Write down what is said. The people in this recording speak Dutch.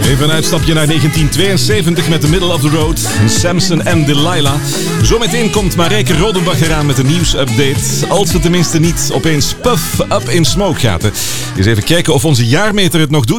Even een uitstapje naar 1972 met The Middle of the Road. Samson en Delilah. Zometeen komt Marijke Rodenbach eraan met een nieuwsupdate. Als het tenminste niet opeens puff up in smoke gaat. Eens even kijken of onze jaarmeter het nog doet.